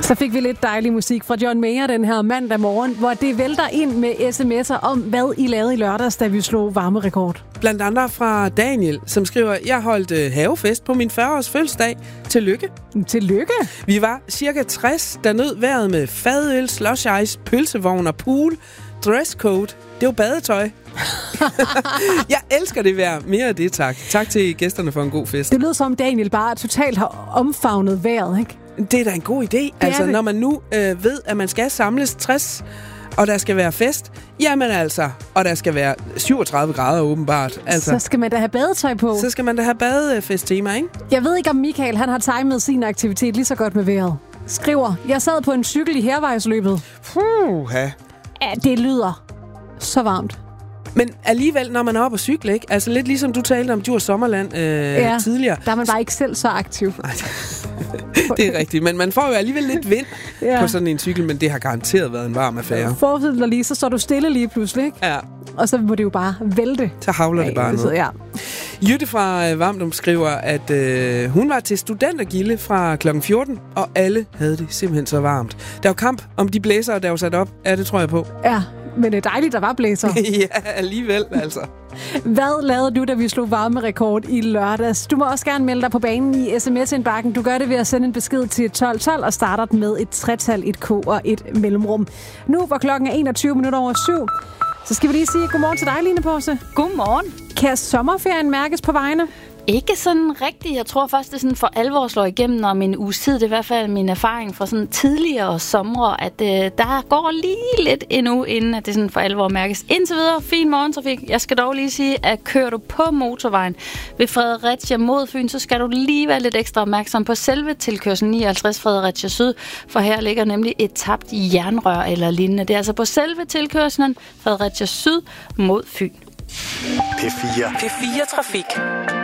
Så fik vi lidt dejlig musik fra John Mayer den her mandag morgen, hvor det vælter ind med sms'er om, hvad I lavede i lørdags, da vi slog varmerekord. Blandt andet fra Daniel, som skriver, jeg holdt havefest på min 40-års fødselsdag. Tillykke. Tillykke. Vi var cirka 60, der nød vejret med fadøl, slush ice, pølsevogn og pool, dresscode. Det var badetøj. Jeg elsker det vejr. Mere af det, tak. Tak til gæsterne for en god fest. Det lyder som Daniel bare totalt har omfavnet vejret, ikke? Det er da en god idé. Altså, når man nu ved, at man skal samles 60, og der skal være fest, jamen altså, og der skal være 37 grader åbenbart. Altså, så skal man da have badetøj på. Så skal man da have badefest-tema, ikke? Jeg ved ikke, om Michael han har timet sin aktivitet lige så godt med vejret. Skriver, jeg sad på en cykel i Hærvejsløbet. Puha. Ja, det lyder så varmt. Men alligevel, når man er oppe og cykle, ikke? Altså lidt ligesom du talte om Djurs Sommerland tidligere. Der er man bare ikke selv så aktiv. Nej, det er rigtigt. Men man får jo alligevel lidt vind på sådan en cykel, men det har garanteret været en varm affære. Forestil dig lige, så står du stille lige pludselig, ikke? Ja. Og så må det jo bare vælte. Så havler det bare noget. Ja. Jytte fra Vamdum skriver, at hun var til studentergilde fra kl. 14, og alle havde det simpelthen så varmt. Der var kamp om de blæsere, der var sat op. Ja, det tror jeg på. Ja, men det er dejligt, der var blæser. Ja, alligevel altså. Hvad lavede du, da vi slog varmerekord i lørdags? Du må også gerne melde dig på banen i sms-indbakken. Du gør det ved at sende en besked til 1212 og starter den med et tretal, et K og et mellemrum. Nu, hvor klokken er 21:07, så skal vi lige sige godmorgen til dig, Line Pause. Godmorgen. Kan sommerferien mærkes på vejene? Ikke sådan rigtigt. Jeg tror først, det sådan for alvor slår igennem om en uges tid. Det er i hvert fald min erfaring fra sådan tidligere somre, at der går lige lidt endnu, inden at det sådan for alvor mærkes. Indtil videre, fin morgentrafik. Jeg skal dog lige sige, at kører du på motorvejen ved Fredericia mod Fyn, så skal du lige være lidt ekstra opmærksom på selve tilkørslen 59 Fredericia Syd, for her ligger nemlig et tabt jernrør eller lignende. Det er altså på selve tilkørslen Fredericia Syd mod Fyn. P4 Trafik.